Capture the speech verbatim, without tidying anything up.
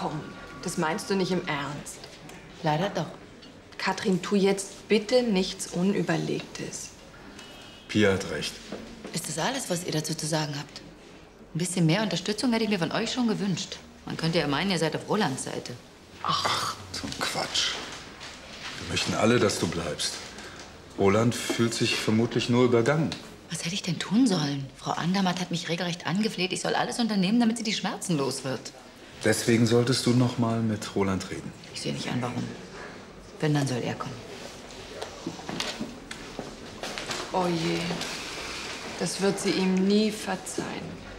komm, das meinst du nicht im Ernst. Leider doch. Katrin, tu jetzt bitte nichts Unüberlegtes. Pia hat recht. Ist das alles, was ihr dazu zu sagen habt? Ein bisschen mehr Unterstützung hätte ich mir von euch schon gewünscht. Man könnte ja meinen, ihr seid auf Rolands Seite. Ach, so ein Quatsch. Wir möchten alle, dass du bleibst. Roland fühlt sich vermutlich nur übergangen. Was hätte ich denn tun sollen? Frau Andermatt hat mich regelrecht angefleht, ich soll alles unternehmen, damit sie die Schmerzen los wird. Deswegen solltest du noch mal mit Roland reden. Ich sehe nicht an, warum. Wenn, dann soll er kommen. Oh je, das wird sie ihm nie verzeihen.